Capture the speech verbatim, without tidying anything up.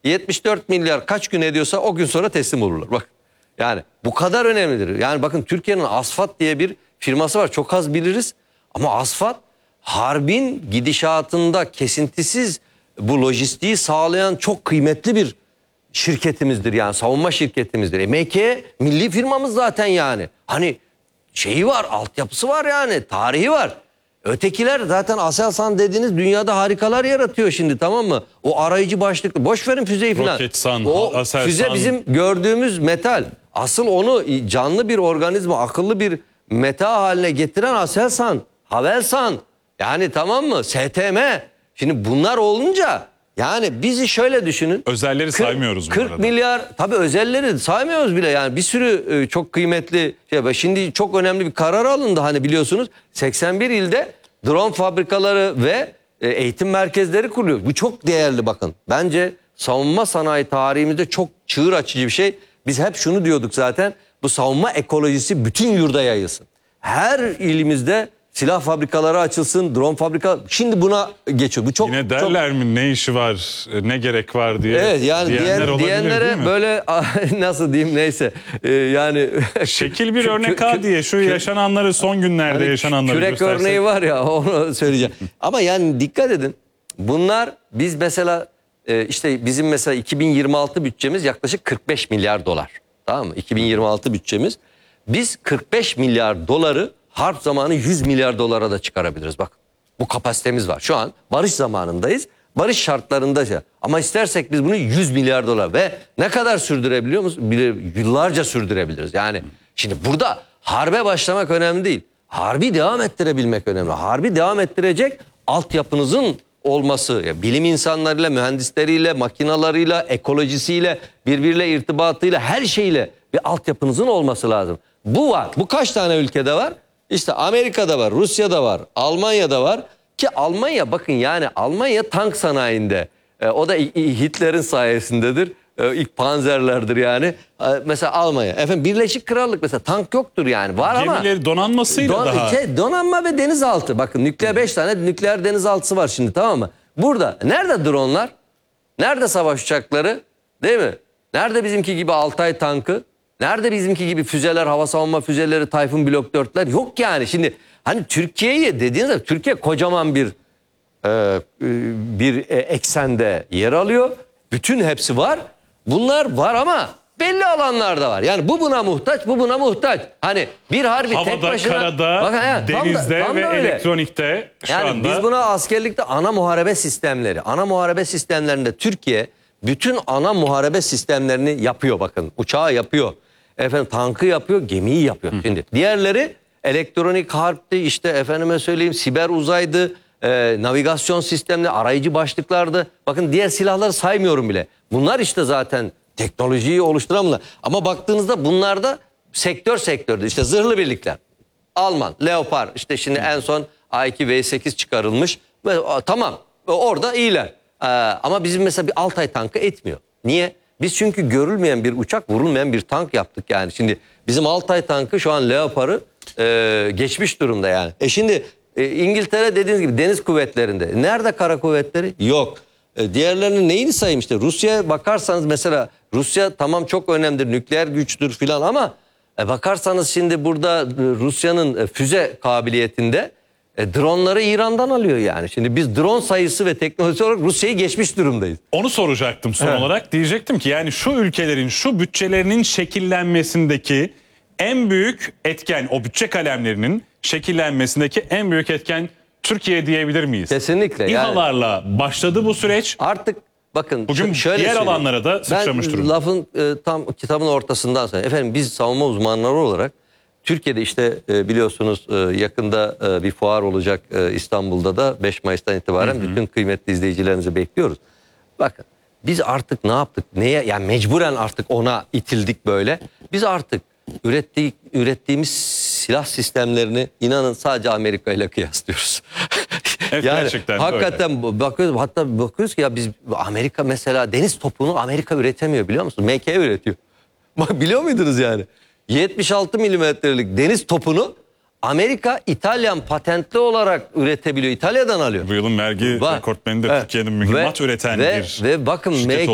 yetmiş dört milyar kaç gün ediyorsa o gün sonra teslim olurlar. Bak yani bu kadar önemlidir. Yani bakın Türkiye'nin Asfat diye bir firması var. Çok az biliriz ama Asfat harbin gidişatında kesintisiz bu lojistiği sağlayan çok kıymetli bir şirketimizdir yani, savunma şirketimizdir. E M K milli firmamız zaten yani. Hani şeyi var, altyapısı var yani, tarihi var. Ötekiler zaten Aselsan dediğiniz dünyada harikalar yaratıyor şimdi, tamam mı? O arayıcı başlıklı, boş verin füzeyi falan. Roketsan, o Aselsan. Füze bizim gördüğümüz metal. Asıl onu canlı bir organizma, akıllı bir meta haline getiren Aselsan, Havelsan. Yani tamam mı? S T M. Şimdi bunlar olunca yani bizi şöyle düşünün. Özelleri kırk, saymıyoruz bu kırk arada. milyar, tabii özelleri saymıyoruz bile yani, bir sürü çok kıymetli şey. Şimdi çok önemli bir karar alındı hani, biliyorsunuz. seksen bir ilde drone fabrikaları ve eğitim merkezleri kuruluyor. Bu çok değerli bakın. Bence savunma sanayi tarihimizde çok çığır açıcı bir şey. Biz hep şunu diyorduk zaten. Bu savunma ekolojisi bütün yurda yayılsın. Her ilimizde silah fabrikaları açılsın, drone fabrika. Şimdi buna geçiyor. Bu çok Yine derler çok... mi ne işi var, ne gerek var diye. Evet yani diyenler diyen, diyenlere böyle nasıl diyeyim, neyse ee, yani şekil bir örnek ha diye şu yaşananları, son günlerde hani yaşananları kürek göstersek. örneği var ya, onu söyleyeceğim. Ama yani dikkat edin, bunlar biz mesela e, işte bizim mesela iki bin yirmi altı bütçemiz yaklaşık kırk beş milyar dolar, tamam mı? iki bin yirmi altı bütçemiz, biz kırk beş milyar doları harp zamanı yüz milyar dolara da çıkarabiliriz. Bak bu kapasitemiz var. Şu an barış zamanındayız. Barış şartlarında. Ama istersek biz bunu yüz milyar dolar ve ne kadar sürdürebiliyor musunuz? Yıllarca sürdürebiliriz. Yani şimdi burada harbe başlamak önemli değil. Harbi devam ettirebilmek önemli. Harbi devam ettirecek altyapınızın olması. Yani bilim insanlarıyla, mühendisleriyle, makinalarıyla, ekolojisiyle, birbiriyle irtibatıyla, her şeyle bir altyapınızın olması lazım. Bu var. Bu kaç tane ülkede var? İşte Amerika'da var, Rusya'da var, Almanya'da var. Ki Almanya, bakın yani Almanya tank sanayinde. E, o da Hitler'in sayesindedir. E, ilk panzerlerdir yani. E, mesela Almanya. Efendim Birleşik Krallık mesela tank yoktur yani. Var ama. Gemileri donanmasıyla don, daha. Şey, donanma ve denizaltı. Bakın nükleer beş tane nükleer denizaltısı var şimdi, tamam mı? Burada nerede dronlar? Nerede savaş uçakları? Değil mi? Nerede bizimki gibi Altay tankı? Nerede bizimki gibi füzeler, hava savunma füzeleri, Tayfun Blok dörtler? Yok yani. Şimdi hani Türkiye'yi dediğinizde, Türkiye kocaman bir e, bir eksende yer alıyor. Bütün hepsi var. Bunlar var ama belli alanlarda var. Yani bu buna muhtaç, bu buna muhtaç. Hani bir harbi havada, tek başına... karada, bak, he, denizde tam da, tam ve da elektronikte şu yani anda. Biz buna askerlikte ana muharebe sistemleri. Ana muharebe sistemlerinde Türkiye bütün ana muharebe sistemlerini yapıyor bakın. Uçağı yapıyor. Efendim tankı yapıyor, gemiyi yapıyor. Hı. Şimdi diğerleri elektronik harpti, işte efendime söyleyeyim siber uzaydı, e, navigasyon sistemleri, arayıcı başlıklardı. Bakın diğer silahları saymıyorum bile. Bunlar işte zaten teknolojiyi oluşturan bunlar. Ama baktığınızda bunlarda sektör sektördü. İşte zırhlı birlikler. Alman, Leopard, işte şimdi en son A iki V sekiz çıkarılmış. Ve, tamam orada iyiler. Ee, ama bizim mesela bir Altay tankı etmiyor. Niye? Biz çünkü görülmeyen bir uçak, vurulmayan bir tank yaptık yani. Şimdi bizim Altay tankı şu an Leopard'ı e, geçmiş durumda yani. E şimdi e, İngiltere dediğiniz gibi deniz kuvvetlerinde. Nerede kara kuvvetleri? Yok. E, diğerlerinin neyini sayayım işte. Rusya'ya bakarsanız mesela, Rusya tamam çok önemlidir, nükleer güçtür filan ama e, bakarsanız şimdi burada e, Rusya'nın e, füze kabiliyetinde E, dronları İran'dan alıyor yani. Şimdi biz drone sayısı ve teknoloji olarak Rusya'yı geçmiş durumdayız. Onu soracaktım son evet. olarak. Diyecektim ki yani şu ülkelerin şu bütçelerinin şekillenmesindeki en büyük etken, o bütçe kalemlerinin şekillenmesindeki en büyük etken Türkiye diyebilir miyiz? Kesinlikle. İHA'larla yani, başladı bu süreç. Artık bakın bugün şöyle diğer söyleyeyim. alanlara da sıçramış durumda. Ben lafın e, tam kitabın ortasından sonra, efendim biz savunma uzmanları olarak Türkiye'de işte e, biliyorsunuz e, yakında e, bir fuar olacak e, İstanbul'da da beş Mayıs'tan itibaren. Hı hı. Bütün kıymetli izleyicilerimizi bekliyoruz. Bakın biz artık ne yaptık? Neye? Yani mecburen artık ona itildik böyle. Biz artık ürettiği, ürettiğimiz silah sistemlerini inanın sadece Amerika ile kıyaslıyoruz. Evet, yani gerçekten hakikaten öyle. Bakıyoruz, hatta bakıyoruz ki ya biz Amerika mesela deniz topunu Amerika üretemiyor, biliyor musunuz? M K üretiyor. Bak biliyor muydunuz yani? yetmiş altı milimetrelik deniz topunu Amerika İtalyan patentli olarak üretebiliyor. İtalya'dan alıyor. Bu yılın vergi rekortmeni de evet. Türkiye'nin mühimmat üreten ve, bir ve bakın şirket